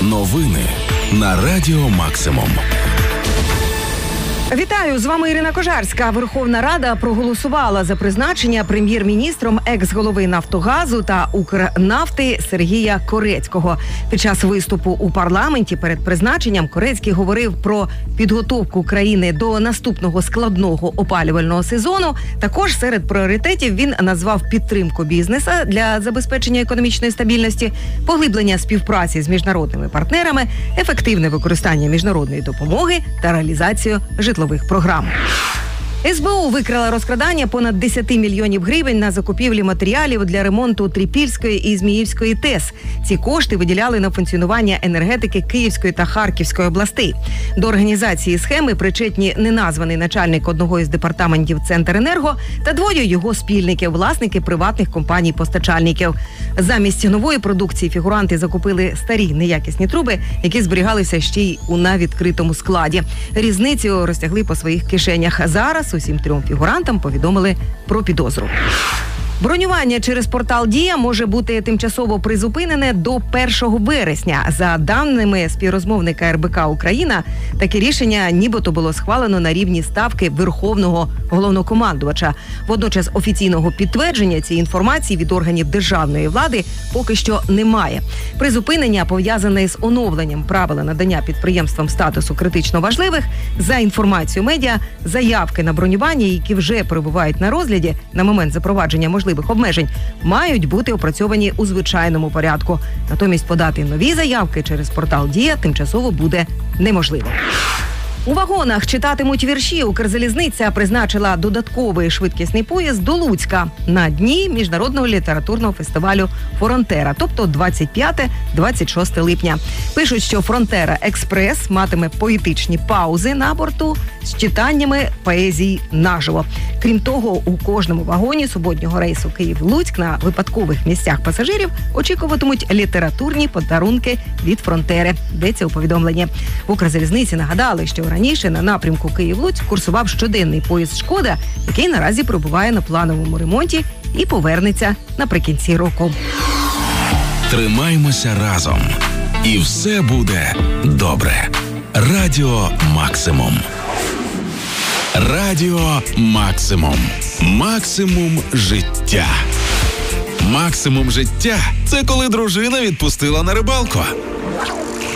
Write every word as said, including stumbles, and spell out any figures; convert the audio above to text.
Новини на Радіо Максимум. Вітаю, з вами Ірина Кожарська. Верховна Рада проголосувала за призначення прем'єр-міністром екс-голови «Нафтогазу» та «Укрнафти» Сергія Корецького. Під час виступу у парламенті перед призначенням Корецький говорив про підготовку країни до наступного складного опалювального сезону. Також серед пріоритетів він назвав підтримку бізнеса для забезпечення економічної стабільності, поглиблення співпраці з міжнародними партнерами, ефективне використання міжнародної допомоги та реалізацію житлових програм. ес бе у викрила розкрадання понад десять мільйонів гривень на закупівлі матеріалів для ремонту Трипільської і Зміївської ТЕС. Ці кошти виділяли на функціонування енергетики Київської та Харківської областей. До організації схеми причетні неназваний начальник одного із департаментів Центренерго та двоє його спільників, власники приватних компаній-постачальників. Замість нової продукції фігуранти закупили старі неякісні труби, які зберігалися ще й у навідкритому складі. Різницю розтягли по своїх кишенях. Зараз усім трьом фігурантам повідомили про підозру. Бронювання через портал «Дія» може бути тимчасово призупинене до першого вересня. За даними співрозмовника ер бе ка «Україна», таке рішення нібито було схвалено на рівні ставки Верховного головнокомандувача. Водночас офіційного підтвердження цієї інформації від органів державної влади поки що немає. Призупинення пов'язане з оновленням правил надання підприємствам статусу критично важливих. За інформацією медіа, заявки на бронювання, які вже перебувають на розгляді на момент запровадження можливих обмежень, мають бути опрацьовані у звичайному порядку. Натомість подати нові заявки через портал «Дія» тимчасово буде неможливо. У вагонах читатимуть вірші. Укрзалізниця призначила додатковий швидкісний поїзд до Луцька на дні міжнародного літературного фестивалю «Фронтера», тобто двадцять п'яте - двадцять шосте липня. Пишуть, що «Фронтера Експрес» матиме поетичні паузи на борту з читаннями поезії наживо. Крім того, у кожному вагоні суботнього рейсу Київ-Луцьк на випадкових місцях пасажирів очікуватимуть літературні подарунки від «Фронтери», йдеться у повідомленні. В Укрзалізниці нагадали, що раніше на напрямку Київ-Луцьк курсував щоденний поїзд «Шкода», який наразі перебуває на плановому ремонті і повернеться наприкінці року. Тримаймося разом. І все буде добре. Радіо Максимум. Радіо Максимум. Максимум життя. Максимум життя – це коли дружина відпустила на рибалку.